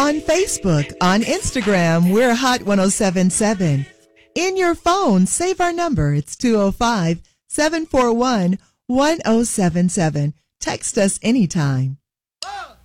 On Facebook, on Instagram, we're Hot 1077. In your phone, save our number. It's 205-741-1077. Text us anytime.